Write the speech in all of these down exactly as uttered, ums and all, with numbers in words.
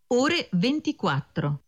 ore ventiquattro.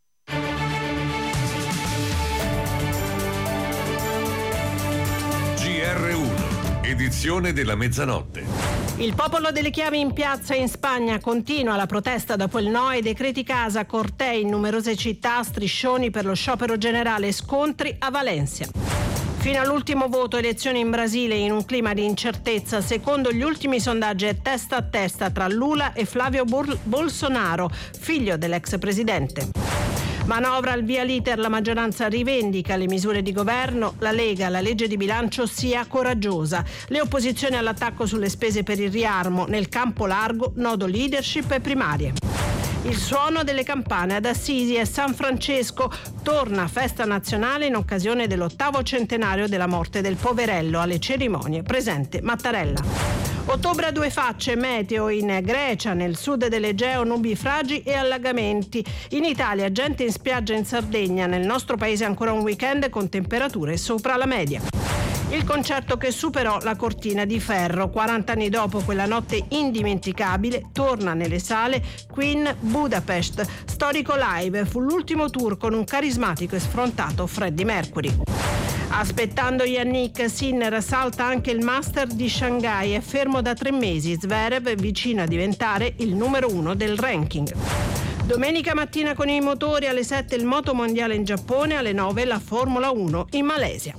G R uno, edizione della mezzanotte. Il popolo delle chiavi in piazza in Spagna, continua la protesta dopo il no ai decreti casa, cortei in numerose città, striscioni per lo sciopero generale, scontri a Valencia. Fino all'ultimo voto, elezioni in Brasile in un clima di incertezza. Secondo gli ultimi sondaggi è testa a testa tra Lula e Flavio Bol- Bolsonaro, figlio dell'ex presidente. Manovra al via l'iter, la maggioranza rivendica le misure di governo, la Lega, la legge di bilancio sia coraggiosa. Le opposizioni all'attacco sulle spese per il riarmo, nel campo largo, nodo leadership e primarie. Il suono delle campane ad Assisi e San Francesco, torna festa nazionale in occasione dell'ottavo centenario della morte del poverello, alle cerimonie presente Mattarella. Ottobre a due facce, meteo in Grecia, nel sud dell'Egeo, nubifragi e allagamenti. In Italia, gente in spiaggia in Sardegna, nel nostro paese ancora un weekend con temperature sopra la media. Il concerto che superò la cortina di ferro. quaranta anni dopo quella notte indimenticabile, torna nelle sale Queen Budapest. Storico live, fu l'ultimo tour con un carismatico e sfrontato Freddie Mercury. Aspettando Yannick Sinner, salta anche il Master di Shanghai, è fermo da tre mesi. Zverev vicino a diventare il numero uno del ranking. Domenica mattina con i motori, alle sette il moto mondiale in Giappone, alle nove la Formula uno in Malesia.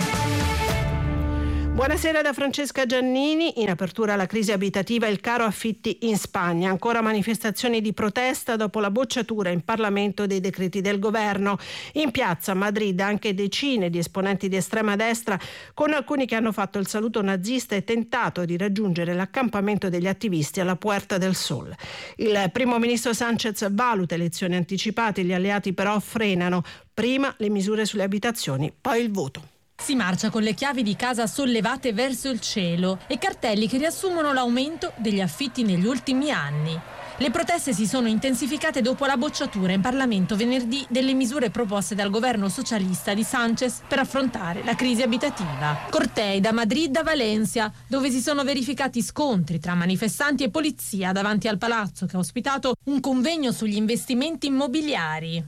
Buonasera da Francesca Giannini. In apertura alla crisi abitativa e il caro affitti in Spagna. Ancora manifestazioni di protesta dopo la bocciatura in Parlamento dei decreti del governo. In piazza a Madrid anche decine di esponenti di estrema destra, con alcuni che hanno fatto il saluto nazista e tentato di raggiungere l'accampamento degli attivisti alla Puerta del Sol. Il primo ministro Sánchez valuta elezioni anticipate, gli alleati però frenano. Prima le misure sulle abitazioni, poi il voto. Si marcia con le chiavi di casa sollevate verso il cielo e cartelli che riassumono l'aumento degli affitti negli ultimi anni. Le proteste si sono intensificate dopo la bocciatura in Parlamento venerdì delle misure proposte dal governo socialista di Sánchez per affrontare la crisi abitativa. Cortei da Madrid a Valencia, dove si sono verificati scontri tra manifestanti e polizia davanti al palazzo che ha ospitato un convegno sugli investimenti immobiliari.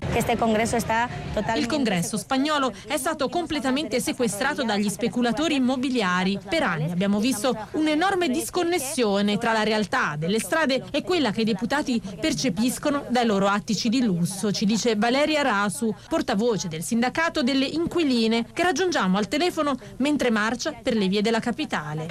Il congresso spagnolo è stato completamente sequestrato dagli speculatori immobiliari. Per anni abbiamo visto un'enorme disconnessione tra la realtà delle strade e quella che i deputati percepiscono dai loro attici di lusso, ci dice Valeria Rasu, portavoce del sindacato delle inquiline, che raggiungiamo al telefono mentre marcia per le vie della capitale.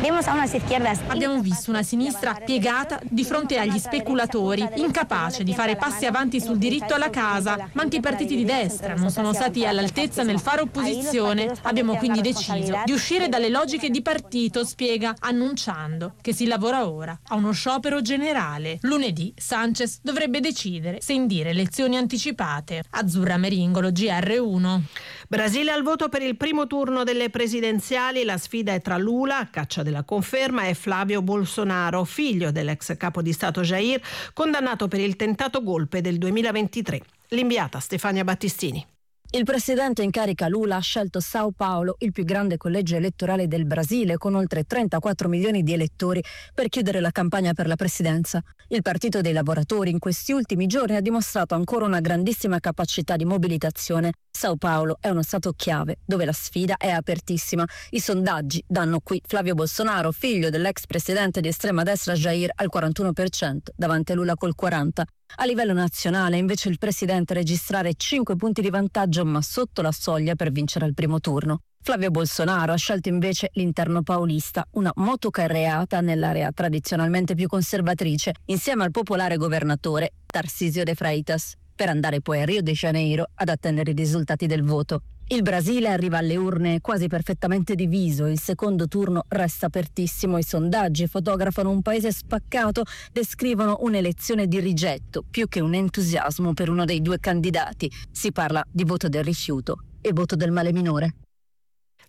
Abbiamo visto una sinistra piegata di fronte agli speculatori, incapace di fare passi avanti sul diritto alla casa, ma anche i partiti di destra non sono stati all'altezza nel fare opposizione. Abbiamo quindi deciso di uscire dalle logiche di partito, spiega, annunciando che si lavora ora a uno sciopero generale. Lunedì Sánchez dovrebbe decidere se indire elezioni anticipate. Azzurra Meringolo, G R uno. Brasile al voto per il primo turno delle presidenziali. La sfida è tra Lula, a caccia della conferma, e Flavio Bolsonaro, figlio dell'ex capo di Stato Jair, condannato per il tentato golpe del duemilaventitré. L'inviata Stefania Battistini. Il presidente in carica Lula ha scelto São Paulo, il più grande collegio elettorale del Brasile, con oltre trentaquattro milioni di elettori, per chiudere la campagna per la presidenza. Il Partito dei Lavoratori in questi ultimi giorni ha dimostrato ancora una grandissima capacità di mobilitazione. São Paulo è uno stato chiave, dove la sfida è apertissima. I sondaggi danno qui Flavio Bolsonaro, figlio dell'ex presidente di estrema destra Jair, al quarantuno per cento, davanti a Lula col quaranta per cento. A livello nazionale, invece, il presidente registrare cinque punti di vantaggio, ma sotto la soglia per vincere al primo turno. Flavio Bolsonaro ha scelto invece l'interno paulista, una motocarreata nell'area tradizionalmente più conservatrice, insieme al popolare governatore Tarcísio de Freitas, per andare poi a Rio de Janeiro ad attendere i risultati del voto. Il Brasile arriva alle urne quasi perfettamente diviso, il secondo turno resta apertissimo, i sondaggi fotografano un paese spaccato, descrivono un'elezione di rigetto più che un entusiasmo per uno dei due candidati. Si parla di voto del rifiuto e voto del male minore.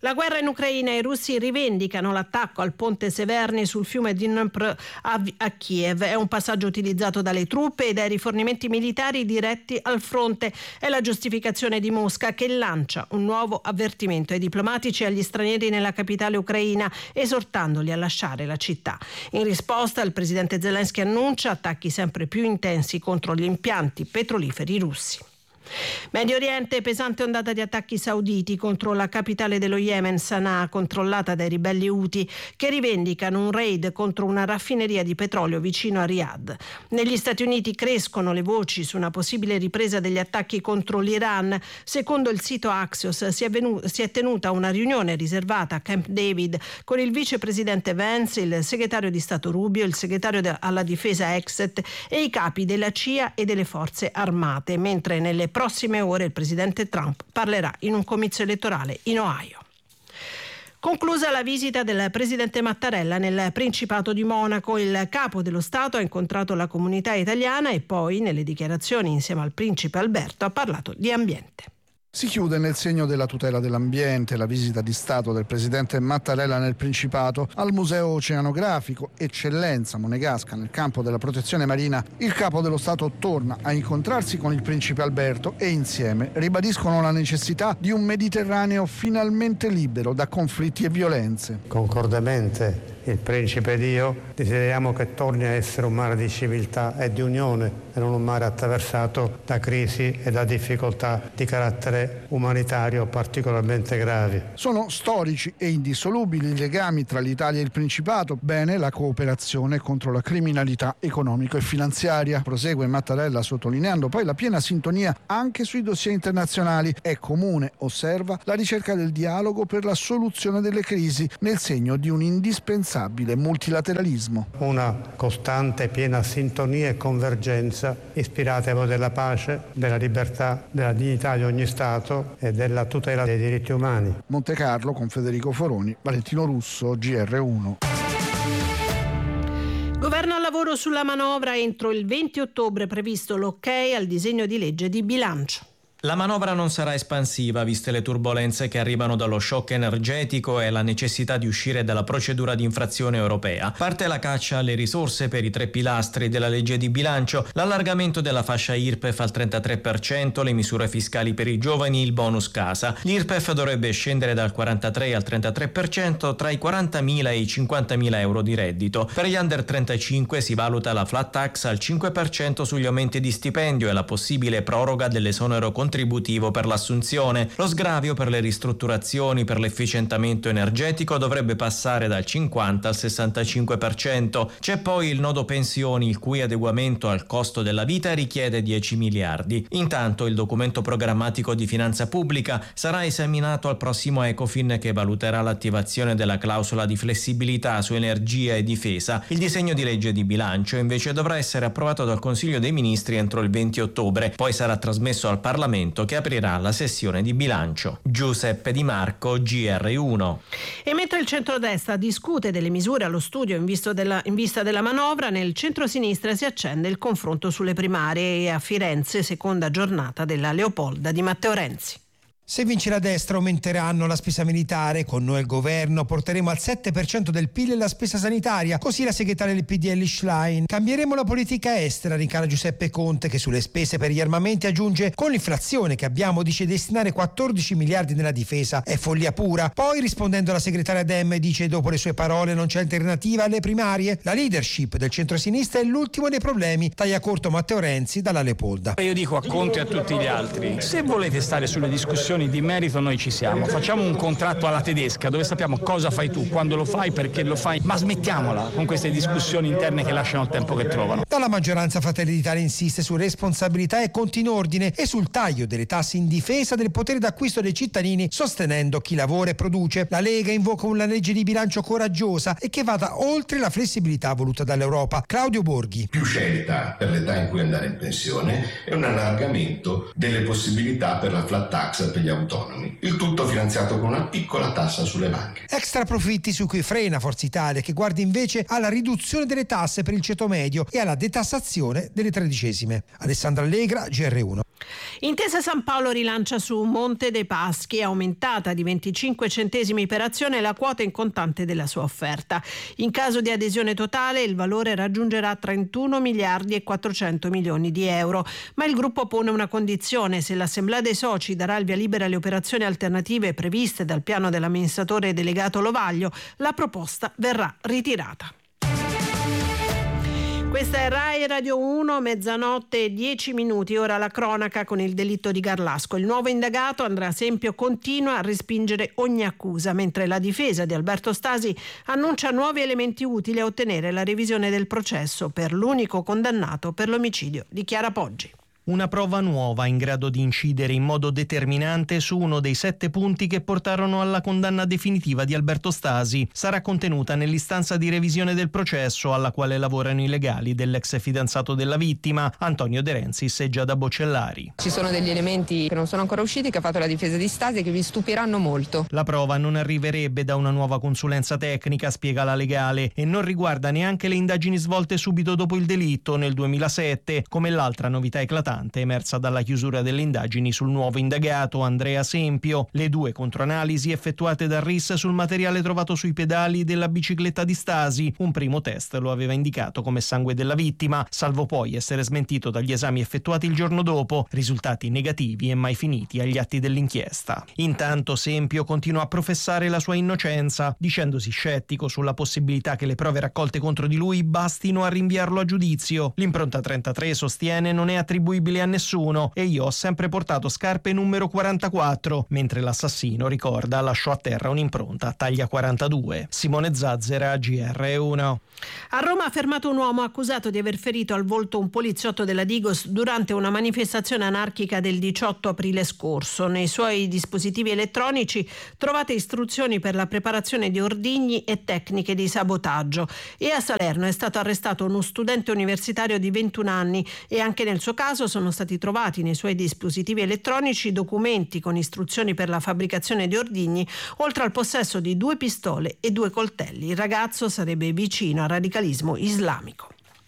La guerra in Ucraina e i russi rivendicano l'attacco al ponte Severny sul fiume Dnipro a, a Kiev. È un passaggio utilizzato dalle truppe e dai rifornimenti militari diretti al fronte. È la giustificazione di Mosca, che lancia un nuovo avvertimento ai diplomatici e agli stranieri nella capitale ucraina, esortandoli a lasciare la città. In risposta, il presidente Zelensky annuncia attacchi sempre più intensi contro gli impianti petroliferi russi. Medio Oriente, pesante ondata di attacchi sauditi contro la capitale dello Yemen, Sana'a, controllata dai ribelli Houthi, che rivendicano un raid contro una raffineria di petrolio vicino a Riyadh. Negli Stati Uniti crescono le voci su una possibile ripresa degli attacchi contro l'Iran. Secondo il sito Axios si è, venuta, si è tenuta una riunione riservata a Camp David con il vicepresidente Vance, il segretario di Stato Rubio, il segretario alla difesa Exet e i capi della C I A e delle forze armate, mentre nelle prossime ore il presidente Trump parlerà in un comizio elettorale in Ohio. Conclusa la visita del presidente Mattarella nel Principato di Monaco, il capo dello Stato ha incontrato la comunità italiana e poi, nelle dichiarazioni insieme al principe Alberto, ha parlato di ambiente. Si chiude nel segno della tutela dell'ambiente la visita di Stato del presidente Mattarella nel Principato al Museo Oceanografico Eccellenza Monegasca nel campo della protezione marina. Il capo dello Stato torna a incontrarsi con il principe Alberto e insieme ribadiscono la necessità di un Mediterraneo finalmente libero da conflitti e violenze. Concordemente il principe ed io desideriamo che torni a essere un mare di civiltà e di unione e non un mare attraversato da crisi e da difficoltà di carattere umanitario particolarmente gravi. Sono storici e indissolubili i legami tra l'Italia e il Principato. Bene la cooperazione contro la criminalità economico e finanziaria. Prosegue Mattarella sottolineando poi la piena sintonia anche sui dossier internazionali. È comune, osserva, la ricerca del dialogo per la soluzione delle crisi nel segno di un indispensabile multilateralismo. Una costante piena sintonia e convergenza ispirate ai valori della pace, della libertà, della dignità di ogni Stato e della tutela dei diritti umani. Monte Carlo con Federico Foroni, Valentino Russo, G R uno. Governo al lavoro sulla manovra, entro il venti ottobre previsto l'ok al disegno di legge di bilancio. La manovra non sarà espansiva, viste le turbolenze che arrivano dallo shock energetico e la necessità di uscire dalla procedura di infrazione europea. Parte la caccia alle risorse per i tre pilastri della legge di bilancio, l'allargamento della fascia I R P E F al trentatré per cento, le misure fiscali per i giovani, il bonus casa. L'I R P E F dovrebbe scendere dal quarantatré al trentatré per cento tra i quarantamila e i cinquantamila euro di reddito. Per gli under trentacinque si valuta la flat tax al cinque per cento sugli aumenti di stipendio e la possibile proroga dell'esonero contributivo contributivo per l'assunzione. Lo sgravio per le ristrutturazioni per l'efficientamento energetico dovrebbe passare dal cinquanta al sessantacinque per cento. C'è poi il nodo pensioni, il cui adeguamento al costo della vita richiede dieci miliardi. Intanto il documento programmatico di finanza pubblica sarà esaminato al prossimo Ecofin, che valuterà l'attivazione della clausola di flessibilità su energia e difesa. Il disegno di legge di bilancio invece dovrà essere approvato dal Consiglio dei Ministri entro il venti ottobre, poi sarà trasmesso al Parlamento che aprirà la sessione di bilancio. Giuseppe Di Marco, G R uno. E mentre il centrodestra discute delle misure allo studio in, visto della, in vista della manovra, nel centrosinistra si accende il confronto sulle primarie e a Firenze, seconda giornata della Leopolda di Matteo Renzi. Se vince la destra aumenteranno la spesa militare, con noi al governo porteremo al sette per cento del P I L la spesa sanitaria, così la segretaria del P D L Schlein. Cambieremo la politica estera, rincara Giuseppe Conte, che sulle spese per gli armamenti aggiunge: con l'inflazione che abbiamo dice destinare quattordici miliardi nella difesa, è follia pura. Poi rispondendo alla segretaria Dem dice: dopo le sue parole non c'è alternativa alle primarie. La leadership del centrosinistra è l'ultimo dei problemi, taglia corto Matteo Renzi dalla Leopolda. Io dico a Conte e a tutti gli altri: se volete stare sulle discussioni di merito noi ci siamo, facciamo un contratto alla tedesca dove sappiamo cosa fai tu, quando lo fai, perché lo fai, ma smettiamola con queste discussioni interne che lasciano il tempo che trovano. Dalla maggioranza Fratelli d'Italia insiste su responsabilità e conti in ordine e sul taglio delle tasse in difesa del potere d'acquisto dei cittadini, sostenendo chi lavora e produce. La Lega invoca una legge di bilancio coraggiosa e che vada oltre la flessibilità voluta dall'Europa. Claudio Borghi. Più scelta per l'età in cui andare in pensione e un allargamento delle possibilità per la flat tax per gli autonomi. Il tutto finanziato con una piccola tassa sulle banche. Extra profitti su cui frena Forza Italia, che guarda invece alla riduzione delle tasse per il ceto medio e alla detassazione delle tredicesime. Alessandra Allegra, G R uno. Intesa San Paolo rilancia su Monte dei Paschi, aumentata di venticinque centesimi per azione la quota in contante della sua offerta. In caso di adesione totale il valore raggiungerà trentuno miliardi e quattrocento milioni di euro, ma il gruppo pone una condizione: se l'Assemblea dei soci darà il via libera alle operazioni alternative previste dal piano dell'amministratore delegato Lovaglio, la proposta verrà ritirata. Questa è Rai Radio uno, mezzanotte e dieci minuti, ora la cronaca con il delitto di Garlasco. Il nuovo indagato, Andrea Sempio, continua a respingere ogni accusa, mentre la difesa di Alberto Stasi annuncia nuovi elementi utili a ottenere la revisione del processo per l'unico condannato per l'omicidio di Chiara Poggi. Una prova nuova in grado di incidere in modo determinante su uno dei sette punti che portarono alla condanna definitiva di Alberto Stasi sarà contenuta nell'istanza di revisione del processo alla quale lavorano i legali dell'ex fidanzato della vittima, Antonio De Renzis e Giada Bocellari. Ci sono degli elementi che non sono ancora usciti, che ha fatto la difesa di Stasi e che vi stupiranno molto. La prova non arriverebbe da una nuova consulenza tecnica, spiega la legale, e non riguarda neanche le indagini svolte subito dopo il delitto nel duemilasette, come l'altra novità eclatante emersa dalla chiusura delle indagini sul nuovo indagato Andrea Sempio. Le due controanalisi effettuate dal R I S sul materiale trovato sui pedali della bicicletta di Stasi. Un primo test lo aveva indicato come sangue della vittima, salvo poi essere smentito dagli esami effettuati il giorno dopo, risultati negativi e mai finiti agli atti dell'inchiesta. Intanto Sempio continua a professare la sua innocenza, dicendosi scettico sulla possibilità che le prove raccolte contro di lui bastino a rinviarlo a giudizio. L'impronta trentatré, sostiene, non è attribuibile a nessuno e io ho sempre portato scarpe numero quarantaquattro, mentre l'assassino, ricorda, lasciò a terra un'impronta taglia quarantadue. Simone Zazzera, G R uno. A Roma ha fermato un uomo accusato di aver ferito al volto un poliziotto della Digos durante una manifestazione anarchica del diciotto aprile scorso. Nei suoi dispositivi elettronici trovate istruzioni per la preparazione di ordigni e tecniche di sabotaggio. E a Salerno è stato arrestato uno studente universitario di ventuno anni e anche nel suo caso sono stati trovati nei suoi dispositivi elettronici documenti con istruzioni per la fabbricazione di ordigni, oltre al possesso di due pistole e due coltelli. Il ragazzo sarebbe vicino al radicalismo islamico.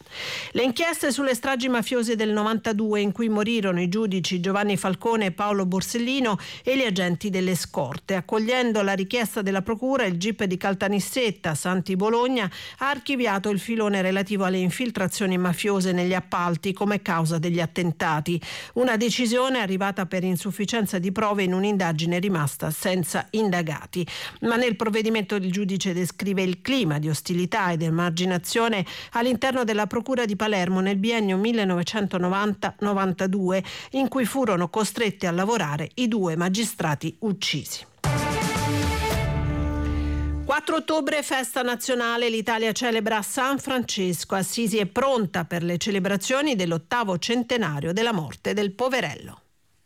Le inchieste sulle stragi mafiose del novantadue, in cui morirono i giudici Giovanni Falcone e Paolo Borsellino e gli agenti delle scorte. Accogliendo la richiesta della procura, il G I P di Caltanissetta, Santi Bologna, ha archiviato il filone relativo alle infiltrazioni mafiose negli appalti come causa degli attentati. Una decisione arrivata per insufficienza di prove in un'indagine rimasta senza indagati. Ma nel provvedimento il giudice descrive il clima di ostilità ed emarginazione all'interno della procura di Palermo nel biennio millenovecentonovanta novantadue, in cui furono costretti a lavorare i due magistrati uccisi. quattro ottobre, festa nazionale, l'Italia celebra San Francesco. Assisi è pronta per le celebrazioni dell'ottavo centenario della morte del poverello.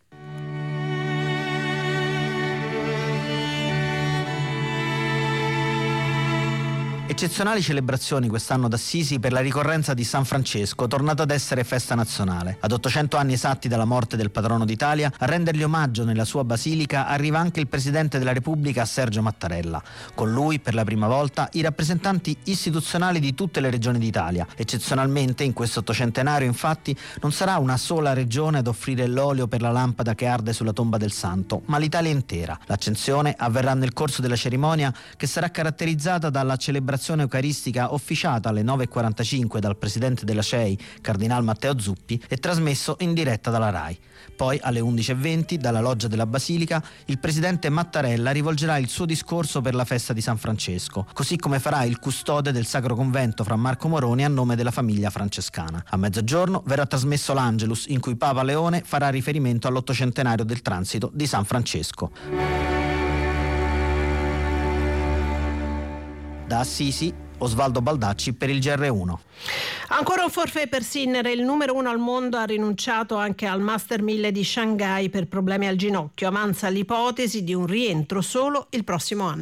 Eccezionali celebrazioni quest'anno ad Assisi per la ricorrenza di San Francesco, tornato ad essere festa nazionale. Ad ottocento anni esatti dalla morte del patrono d'Italia, a rendergli omaggio nella sua basilica arriva anche il Presidente della Repubblica Sergio Mattarella. Con lui, per la prima volta, i rappresentanti istituzionali di tutte le regioni d'Italia. Eccezionalmente, in questo ottocentenario, infatti, non sarà una sola regione ad offrire l'olio per la lampada che arde sulla tomba del santo, ma l'Italia intera. L'accensione avverrà nel corso della cerimonia, che sarà caratterizzata dalla celebrazione eucaristica officiata alle nove e quarantacinque dal presidente della C E I, Cardinal Matteo Zuppi, e trasmesso in diretta dalla Rai. Poi alle undici e venti dalla loggia della Basilica il presidente Mattarella rivolgerà il suo discorso per la festa di San Francesco, così come farà il custode del Sacro Convento Fra Marco Moroni a nome della famiglia francescana. A mezzogiorno verrà trasmesso l'Angelus, in cui Papa Leone farà riferimento all'ottocentenario del transito di San Francesco. Da Assisi, Osvaldo Baldacci per il G R uno. Ancora un forfait per Sinner, il numero uno al mondo ha rinunciato anche al Master mille di Shanghai per problemi al ginocchio. Avanza l'ipotesi di un rientro solo il prossimo anno.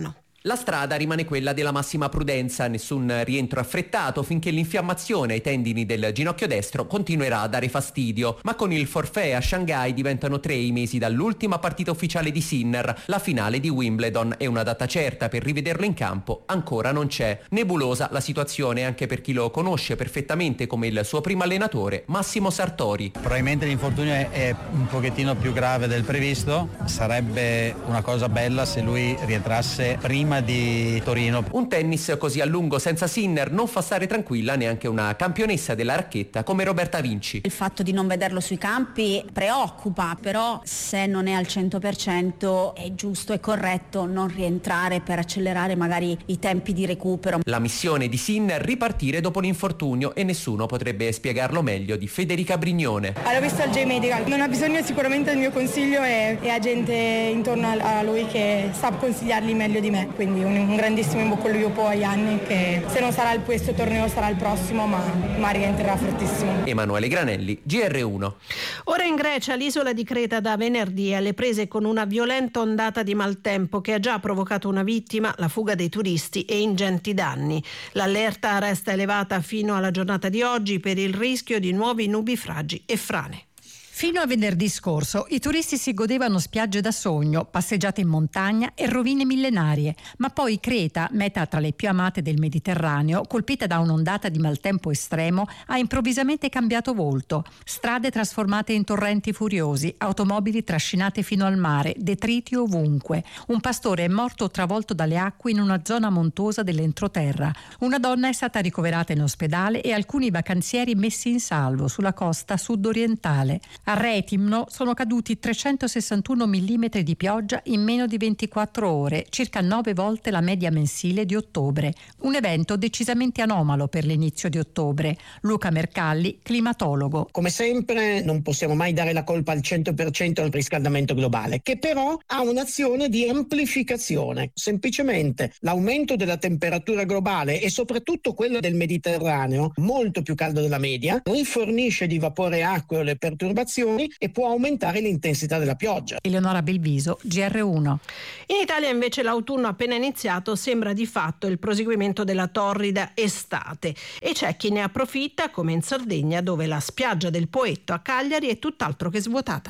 La strada rimane quella della massima prudenza, nessun rientro affrettato finché l'infiammazione ai tendini del ginocchio destro continuerà a dare fastidio, ma con il forfait a Shanghai diventano tre i mesi dall'ultima partita ufficiale di Sinner, la finale di Wimbledon, e una data certa per rivederlo in campo ancora non c'è. Nebulosa la situazione anche per chi lo conosce perfettamente come il suo primo allenatore, Massimo Sartori. Probabilmente l'infortunio è, è un pochettino più grave del previsto, sarebbe una cosa bella se lui rientrasse prima di Torino. Un tennis così a lungo senza Sinner non fa stare tranquilla neanche una campionessa della racchetta come Roberta Vinci. Il fatto di non vederlo sui campi preoccupa, però se non è al cento per cento è giusto e corretto non rientrare per accelerare magari i tempi di recupero. La missione di Sinner ripartire dopo l'infortunio, e nessuno potrebbe spiegarlo meglio di Federica Brignone. L'ho visto al J-Medical, non ha bisogno sicuramente del mio consiglio e, e ha gente intorno a lui che sa consigliarli meglio di me. Quindi un, un grandissimo in bocca al lupo agli anni, che se non sarà il questo torneo sarà il prossimo, ma, ma rientrerà fortissimo. Emanuele Granelli, G R uno. Ora in Grecia l'isola di Creta da venerdì è alle prese con una violenta ondata di maltempo che ha già provocato una vittima, la fuga dei turisti e ingenti danni. L'allerta resta elevata fino alla giornata di oggi per il rischio di nuovi nubifragi e frane. Fino a venerdì scorso i turisti si godevano spiagge da sogno, passeggiate in montagna e rovine millenarie, ma poi Creta, meta tra le più amate del Mediterraneo, colpita da un'ondata di maltempo estremo, ha improvvisamente cambiato volto. Strade trasformate in torrenti furiosi, automobili trascinate fino al mare, detriti ovunque. Un pastore è morto travolto dalle acque in una zona montuosa dell'entroterra. Una donna è stata ricoverata in ospedale e alcuni vacanzieri messi in salvo sulla costa sud-orientale. A Retimno sono caduti trecentosessantuno millimetri di pioggia in meno di ventiquattro ore, circa nove volte la media mensile di ottobre. Un evento decisamente anomalo per l'inizio di ottobre. Luca Mercalli, climatologo. Come sempre non possiamo mai dare la colpa al cento per cento al riscaldamento globale, che però ha un'azione di amplificazione. Semplicemente l'aumento della temperatura globale e soprattutto quello del Mediterraneo, molto più caldo della media, rifornisce di vapore acqueo le perturbazioni e può aumentare l'intensità della pioggia. Eleonora Belviso, G R uno. In Italia invece l'autunno appena iniziato sembra di fatto il proseguimento della torrida estate, e c'è chi ne approfitta, come in Sardegna, dove la spiaggia del Poetto a Cagliari è tutt'altro che svuotata.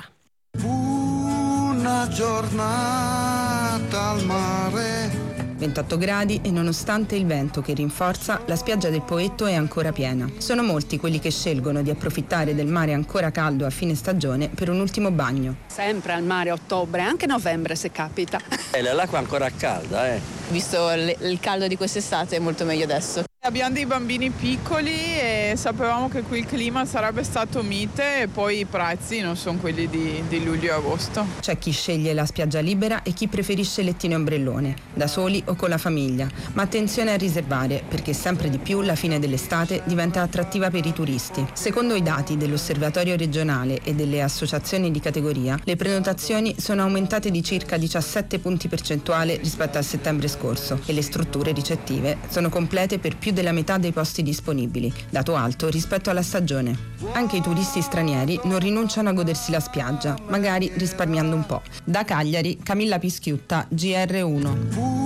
Una giornata al mare, ventotto gradi e nonostante il vento che rinforza, la spiaggia del Poetto è ancora piena. Sono molti quelli che scelgono di approfittare del mare ancora caldo a fine stagione per un ultimo bagno. Sempre al mare a ottobre, anche novembre se capita. E l'acqua è ancora calda, eh. Visto il caldo di quest'estate è molto meglio adesso. Abbiamo dei bambini piccoli e sapevamo che qui il clima sarebbe stato mite e poi i prezzi non sono quelli di, di luglio e agosto. C'è chi sceglie la spiaggia libera e chi preferisce lettino e ombrellone, da soli o con la famiglia. Ma attenzione a riservare, perché sempre di più la fine dell'estate diventa attrattiva per i turisti. Secondo i dati dell'Osservatorio regionale e delle associazioni di categoria, le prenotazioni sono aumentate di circa diciassette punti percentuali rispetto al settembre scorso e le strutture ricettive sono complete per più della metà dei posti disponibili, dato alto rispetto alla stagione. Anche i turisti stranieri non rinunciano a godersi la spiaggia, magari risparmiando un po'. Da Cagliari, Camilla Pischiutta, G R uno.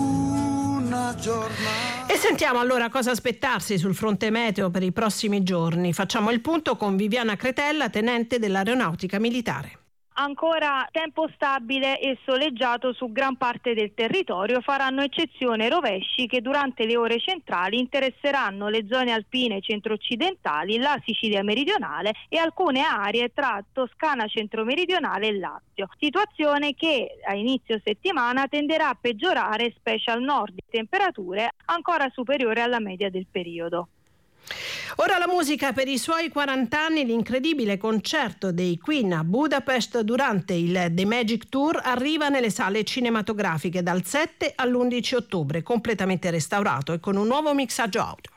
E sentiamo allora cosa aspettarsi sul fronte meteo per i prossimi giorni. Facciamo il punto con Viviana Cretella, tenente dell'Aeronautica Militare. Ancora tempo stabile e soleggiato su gran parte del territorio, faranno eccezione rovesci che durante le ore centrali interesseranno le zone alpine centro-occidentali, la Sicilia meridionale e alcune aree tra Toscana centro-meridionale e Lazio. Situazione che a inizio settimana tenderà a peggiorare, specie al nord, di temperature ancora superiori alla media del periodo. Ora la musica. Per i suoi quaranta anni l'incredibile concerto dei Queen a Budapest durante il The Magic Tour arriva nelle sale cinematografiche dal sette all'undici ottobre, completamente restaurato e con un nuovo mixaggio audio.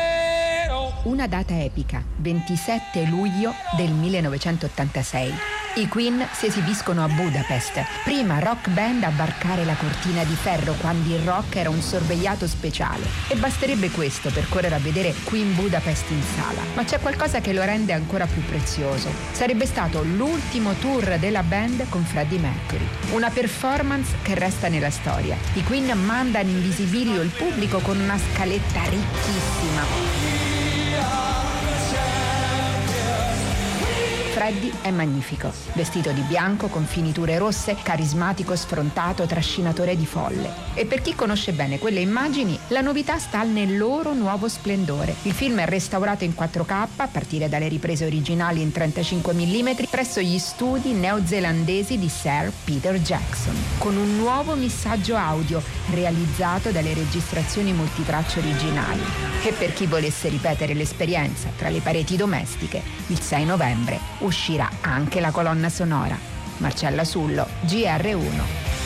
Una data epica, ventisette luglio del millenovecentottantasei. I Queen si esibiscono a Budapest, prima rock band a varcare la cortina di ferro quando il rock era un sorvegliato speciale. E basterebbe questo per correre a vedere Queen Budapest in sala. Ma c'è qualcosa che lo rende ancora più prezioso. Sarebbe stato l'ultimo tour della band con Freddie Mercury. Una performance che resta nella storia. I Queen mandano in visibilio il pubblico con una scaletta ricchissima. Freddie è magnifico, vestito di bianco con finiture rosse, carismatico, sfrontato, trascinatore di folle. E per chi conosce bene quelle immagini, la novità sta nel loro nuovo splendore. Il film è restaurato in quattro K a partire dalle riprese originali in trentacinque millimetri presso gli studi neozelandesi di Sir Peter Jackson, con un nuovo missaggio audio realizzato dalle registrazioni multitracce originali. E per chi volesse ripetere l'esperienza tra le pareti domestiche, il sei novembre uscirà anche la colonna sonora. Marcella Sullo, G R uno.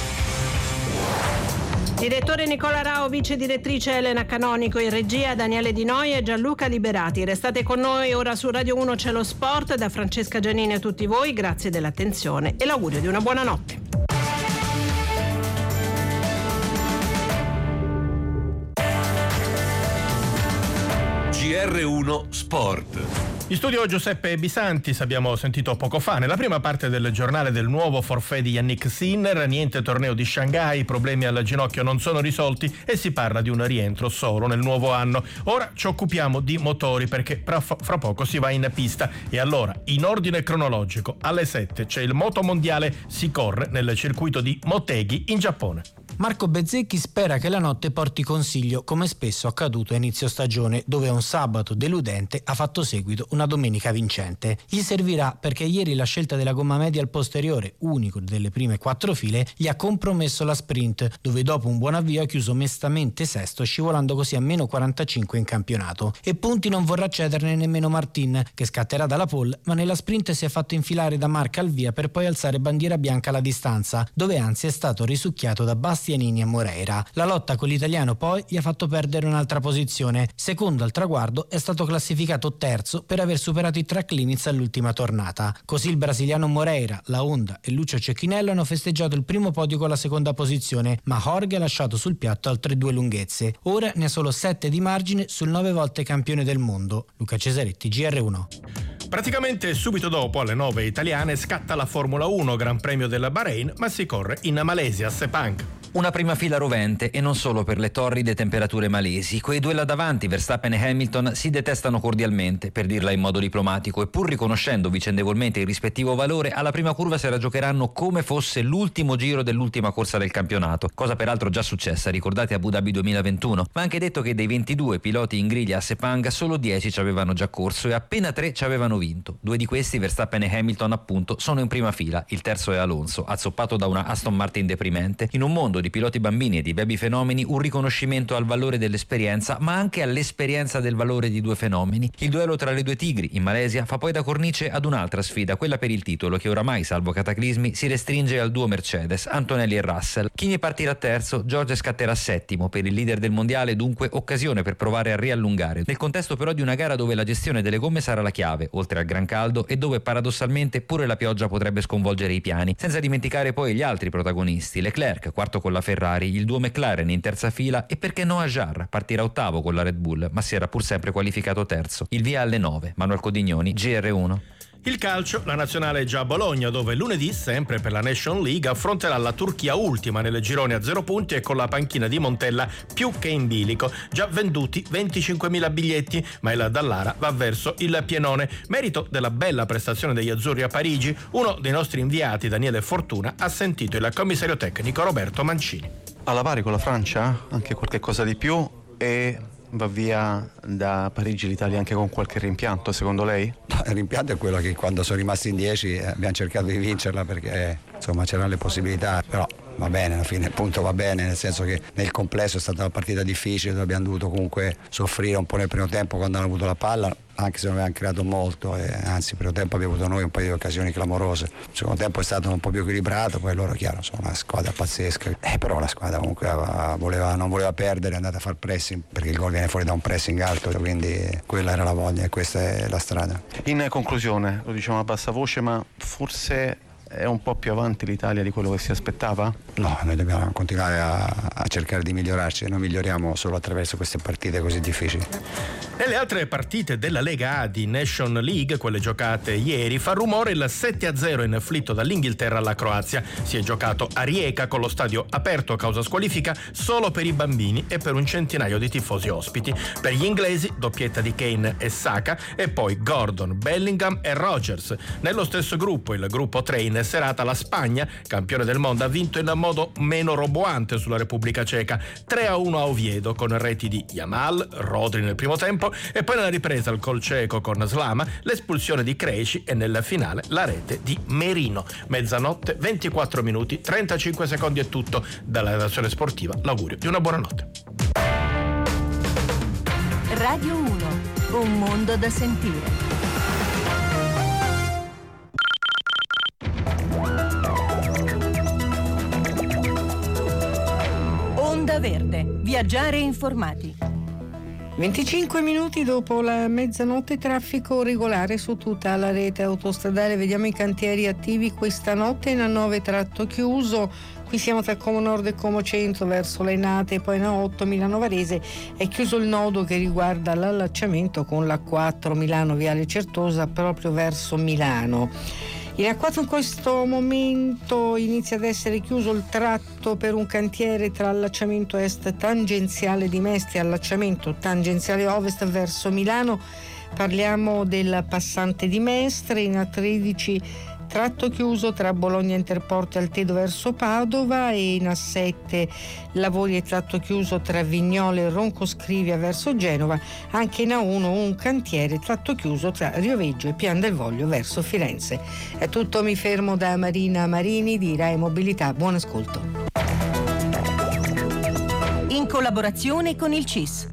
Direttore Nicola Rao, vice direttrice Elena Canonico, in regia Daniele Di Noi e Gianluca Liberati. Restate con noi, ora su Radio uno c'è lo sport. Da Francesca Giannini a tutti voi, grazie dell'attenzione e l'augurio di una buona notte. G R uno Sport. In studio Giuseppe Bisantis, abbiamo sentito poco fa nella prima parte del giornale del nuovo forfait di Yannick Sinner, niente torneo di Shanghai, i problemi al ginocchio non sono risolti e si parla di un rientro solo nel nuovo anno. Ora ci occupiamo di motori perché fra, fra poco si va in pista e allora, in ordine cronologico, alle sette c'è il Moto Mondiale, si corre nel circuito di Motegi in Giappone. Marco Bezzecchi spera che la notte porti consiglio, come spesso accaduto a inizio stagione, dove un sabato deludente ha fatto seguito una domenica vincente. Gli servirà perché ieri la scelta della gomma media al posteriore, unico delle prime quattro file, gli ha compromesso la sprint, dove dopo un buon avvio ha chiuso mestamente sesto, scivolando così a meno quarantacinque in campionato. E punti non vorrà cederne nemmeno Martin, che scatterà dalla pole, ma nella sprint si è fatto infilare da Marc al via per poi alzare bandiera bianca alla distanza, dove anzi è stato risucchiato da Bastianini e Moreira. La lotta con l'italiano poi gli ha fatto perdere un'altra posizione. Secondo al traguardo è stato classificato terzo per aver superato i track limits all'ultima tornata. Così il brasiliano Moreira, la Honda e Lucio Cecchinello hanno festeggiato il primo podio con la seconda posizione, ma Jorge ha lasciato sul piatto altre due lunghezze. Ora ne ha solo sette di margine sul nove volte campione del mondo. Luca Cesaretti, G R uno. Praticamente subito dopo, alle nove italiane, scatta la Formula uno Gran Premio del Bahrain, ma si corre in Malesia, Sepang. Una prima fila rovente e non solo per le torride temperature malesi. Quei due là davanti, Verstappen e Hamilton, si detestano cordialmente, per dirla in modo diplomatico, e pur riconoscendo vicendevolmente il rispettivo valore, alla prima curva se la giocheranno come fosse l'ultimo giro dell'ultima corsa del campionato, cosa peraltro già successa, ricordate a Abu Dhabi duemilaventuno. Ma anche detto che dei ventidue piloti in griglia a Sepang solo dieci ci avevano già corso e appena tre ci avevano vinto. Due di questi, Verstappen e Hamilton appunto, sono in prima fila, il terzo è Alonso, azzoppato da una Aston Martin deprimente. In un mondo di piloti bambini e di baby fenomeni, un riconoscimento al valore dell'esperienza, ma anche all'esperienza del valore di due fenomeni. Il duello tra le due tigri in Malesia fa poi da cornice ad un'altra sfida, quella per il titolo, che oramai, salvo cataclismi, si restringe al duo Mercedes, Antonelli e Russell. Chi ne partirà terzo? George scatterà settimo, per il leader del mondiale dunque occasione per provare a riallungare, nel contesto però di una gara dove la gestione delle gomme sarà la chiave, oltre al gran caldo, e dove paradossalmente pure la pioggia potrebbe sconvolgere i piani, senza dimenticare poi gli altri protagonisti, Leclerc quarto con la Ferrari, il duo McLaren in terza fila e perché no Ajar, partirà ottavo con la Red Bull, ma si era pur sempre qualificato terzo. Il via alle nove, Manuel Codignoni, G R uno. Il calcio, la nazionale è già a Bologna, dove lunedì, sempre per la Nation League, affronterà la Turchia ultima nel girone a zero punti e con la panchina di Montella più che in bilico. Già venduti venticinquemila biglietti, ma il Dallara va verso il pienone. Merito della bella prestazione degli azzurri a Parigi, uno dei nostri inviati, Daniele Fortuna, ha sentito il commissario tecnico Roberto Mancini. Alla pari con la Francia, anche qualche cosa di più, e va via da Parigi l'Italia anche con qualche rimpianto, secondo lei? Il rimpianto è quello che quando sono rimasti in dieci abbiamo cercato di vincerla perché insomma c'erano le possibilità, però va bene, alla fine il punto va bene, nel senso che nel complesso è stata una partita difficile dove abbiamo dovuto comunque soffrire un po' nel primo tempo quando hanno avuto la palla. anche se non avevamo creato molto, e anzi per un tempo abbiamo avuto noi un paio di occasioni clamorose. Il secondo tempo è stato un po' più equilibrato, poi loro chiaro sono una squadra pazzesca, eh, però la squadra comunque aveva, voleva, non voleva perdere, è andata a far pressing, perché il gol viene fuori da un pressing alto, quindi quella era la voglia e questa è la strada. In conclusione, lo diciamo a bassa voce, ma forse è un po' più avanti l'Italia di quello che si aspettava? No, noi dobbiamo continuare a, a cercare di migliorarci, noi miglioriamo solo attraverso queste partite così difficili. E le altre partite della Lega A di Nation League, quelle giocate ieri, fa rumore il sette a zero inflitto dall'Inghilterra alla Croazia. Si è giocato a Rijeka con lo stadio aperto a causa squalifica solo per i bambini e per un centinaio di tifosi ospiti. Per gli inglesi doppietta di Kane e Saka e poi Gordon, Bellingham e Rodgers. Nello stesso gruppo, il gruppo tre, in serata la Spagna, campione del mondo, ha vinto in modo meno roboante sulla Repubblica Ceca, tre a uno a Oviedo con reti di Yamal, Rodri nel primo tempo e poi nella ripresa il gol cieco con Slama, l'espulsione di Krejci e nella finale la rete di Merino. Mezzanotte, ventiquattro minuti, trentacinque secondi è tutto. Dalla redazione sportiva l'augurio di una buona notte. Radio uno, un mondo da sentire. Onda Verde, viaggiare informati. venticinque minuti dopo la mezzanotte, traffico regolare su tutta la rete autostradale. Vediamo i cantieri attivi questa notte in A nove tratto chiuso. Qui siamo tra Como Nord e Como Centro verso le Nate, poi in A otto Milano Varese è chiuso il nodo che riguarda l'allacciamento con l'A quattro Milano Viale Certosa proprio verso Milano. In A quattro in questo momento inizia ad essere chiuso il tratto per un cantiere tra allacciamento est tangenziale di Mestre e allacciamento tangenziale ovest verso Milano. Parliamo del passante di Mestre. In A tredici tratto chiuso tra Bologna Interporto e Altedo verso Padova, e in A sette lavori e tratto chiuso tra Vignole e Roncoscrivia verso Genova. Anche in A uno un cantiere tratto chiuso tra Rioveggio e Pian del Voglio verso Firenze. È tutto, mi fermo da Marina Marini di Rai Mobilità. Buon ascolto. In collaborazione con il C I S.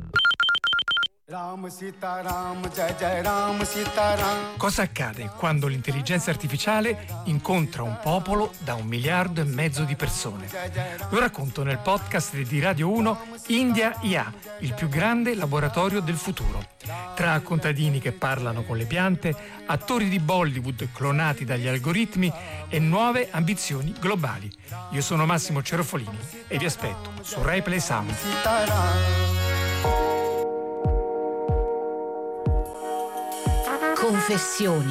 Cosa accade quando l'intelligenza artificiale incontra un popolo da un miliardo e mezzo di persone? Lo racconto nel podcast di Radio uno India I A, il più grande laboratorio del futuro. Tra contadini che parlano con le piante, attori di Bollywood clonati dagli algoritmi e nuove ambizioni globali. Io sono Massimo Cerofolini e vi aspetto su Rai Play Sound. Confessioni.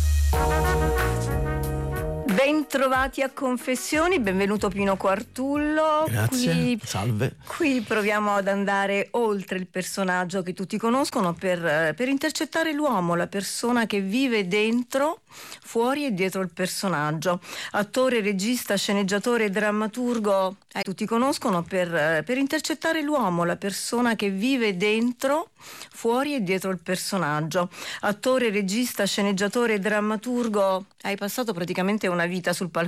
Bentrovati a Confessioni, benvenuto Pino Quartullo. Grazie, qui, salve. Qui proviamo ad andare oltre il personaggio che tutti conoscono per, per intercettare l'uomo, la persona che vive dentro, fuori e dietro il personaggio. Attore, regista, sceneggiatore e drammaturgo, eh, tutti conoscono per, per intercettare l'uomo, la persona che vive dentro, fuori e dietro il personaggio. Attore, regista, sceneggiatore e drammaturgo, hai passato praticamente una vita sul palco